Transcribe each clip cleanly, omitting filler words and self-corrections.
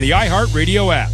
The iHeartRadio app.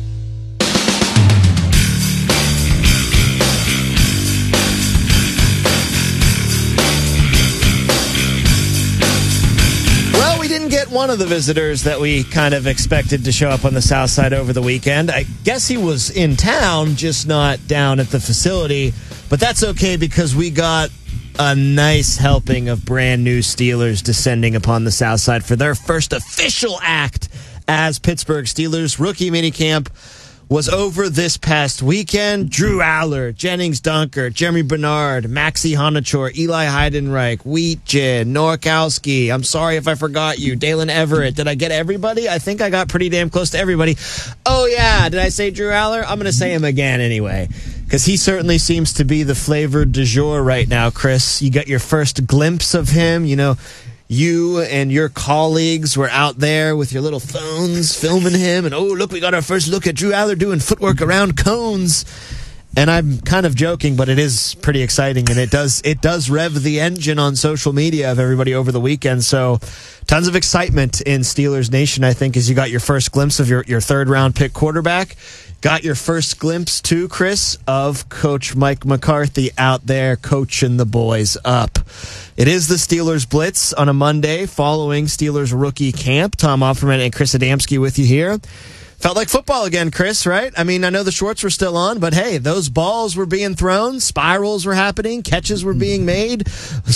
Well, we didn't get one of the visitors that we kind of expected to show up on the South Side over the weekend. I guess he was in town, just not down at the facility. But that's okay because we got a nice helping of brand new Steelers descending upon the South Side for their first official act as Pittsburgh Steelers. Rookie minicamp was over this past weekend. Drew Aller, Jennings Dunker, Jeremy Bernard, Maxie Honachor, Eli Heidenreich, Wheatjin, Nowakowski. I'm sorry if I forgot you. Dalen Everett. Did I get everybody? I think I got pretty damn close to everybody. Oh, yeah. Did I say Drew Aller? I'm going to say him again anyway, because he certainly seems to be the flavor du jour right now, Chris. You got your first glimpse of him. You know, you and your colleagues were out there with your little phones filming him. And, oh, look, we got our first look at Drew Aller doing footwork around cones. And I'm kind of joking, but it is pretty exciting. And it does rev the engine on social media of everybody over the weekend. So tons of excitement in Steelers Nation, I think, as you got your first glimpse of your third-round pick quarterback. Got your first glimpse, too, Chris, of Coach Mike McCarthy out there coaching the boys up. It is the Steelers Blitz on a Monday following Steelers rookie camp. Tom Offerman and Chris Adamski with you here. Felt like football again, Chris, right? I mean, I know the shorts were still on, but hey, those balls were being thrown, spirals were happening, catches were being made,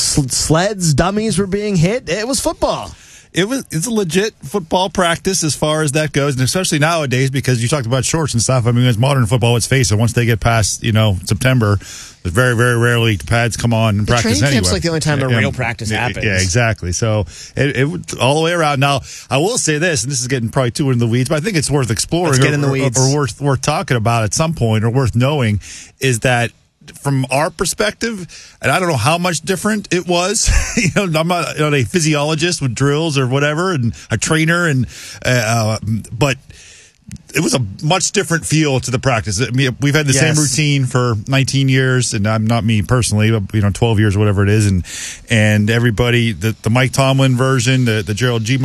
sleds, dummies were being hit. It was football. It's a legit football practice as far as that goes, and especially nowadays because you talked about shorts and stuff. I mean, it's modern football. Let's face it. Once they get past September, there's very, very rarely pads come on and practice anyway. Training camp's like the only time the real practice happens. Yeah, exactly. So it all the way around. Now, I will say this, and this is getting probably too into the weeds, but I think it's worth exploring. Let's get in the weeds. Or worth talking about at some point, or worth knowing, is that from our perspective, and I don't know how much different it was. I'm not a physiologist with drills or whatever, and a trainer, but it was a much different feel to the practice. I mean, we've had the same routine for 19 years, and I'm not me personally, but 12 years or whatever it is, and everybody, the Mike Tomlin version, the Gerald G,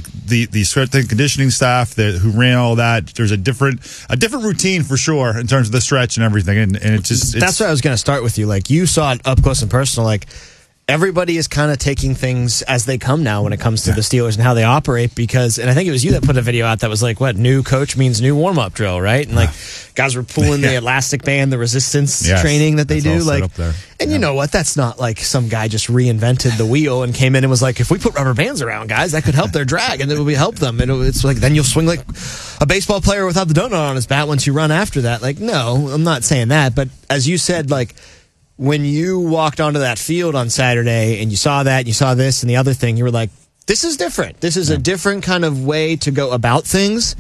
the strength and conditioning staff who ran all that. There's a different routine for sure in terms of the stretch and everything, and that's where I was going to start with you. Like, you saw it up close and personal, like. Everybody is kind of taking things as they come now when it comes to the Steelers and how they operate and I think it was you that put a video out that was like, what, new coach means new warm-up drill, right? And guys were pulling the elastic band, the resistance training that they do. And you know what? That's not like some guy just reinvented the wheel and came in and was like, if we put rubber bands around guys, that could help their drag and it will help them. It's like, then you'll swing like a baseball player without the donut on his bat once you run after that. Like, no, I'm not saying that. But as you said, like, when you walked onto that field on Saturday and you saw that, you saw this and the other thing, you were like, this is different. This is a different kind of way to go about things,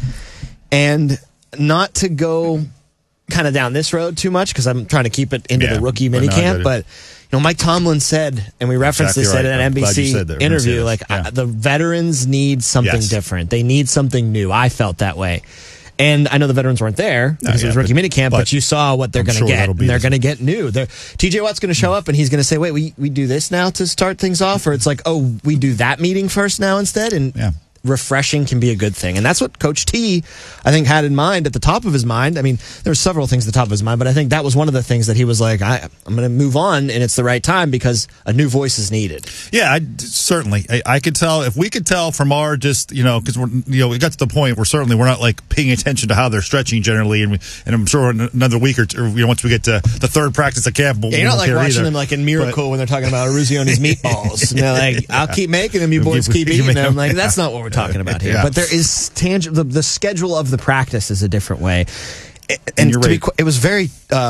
and not to go kind of down this road too much because I'm trying to keep it into the rookie minicamp. But Mike Tomlin said, and we referenced this at an NBC interview, the veterans need something different. They need something new. I felt that way. And I know the veterans weren't there because it was rookie minicamp, but you saw what they're going to get. And they're going to get new. TJ Watt's going to show up, and he's going to say, wait, we do this now to start things off? Or it's like, oh, we do that meeting first now instead? And refreshing can be a good thing. And that's what Coach T, I think, had in mind at the top of his mind. I mean, there were several things at the top of his mind, but I think that was one of the things that he was like, I'm going to move on, and it's the right time because a new voice is needed. Yeah, certainly. I could tell, if we could tell from our because we got to the point where we're not like paying attention to how they're stretching generally, and I'm sure in another week or two, once we get to the third practice at camp, you're not like watching them like in Miracle when they're talking about Aruzione's meatballs. And they're like, I'll keep making them, you boys keep eating them. Like, that's not what we're talking about here. But there is tangible. The schedule of the practice is a different way, and it was very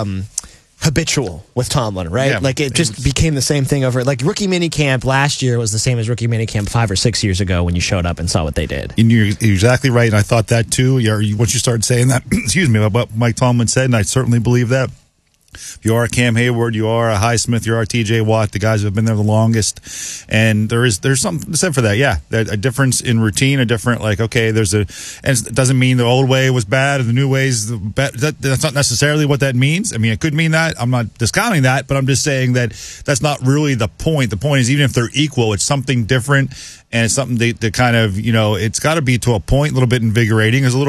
habitual with Tomlin, right? Yeah, like it just became the same thing over. Like rookie minicamp last year was the same as rookie minicamp 5 or 6 years ago when you showed up and saw what they did. And you're exactly right, and I thought that too. Once you started saying that, excuse me, what Mike Tomlin said, and I certainly believe that. If you are a Cam Hayward, you are a Highsmith, you are a TJ Watt, the guys who have been there the longest. And there's something said for that. Yeah, a difference in routine, a different, like, okay, and it doesn't mean the old way was bad or the new ways, that's not necessarily what that means. I mean, it could mean that. I'm not discounting that, but I'm just saying that that's not really the point. The point is, even if they're equal, it's something different, and it's something that kind of, it's got to be to a point, a little bit invigorating. There's a little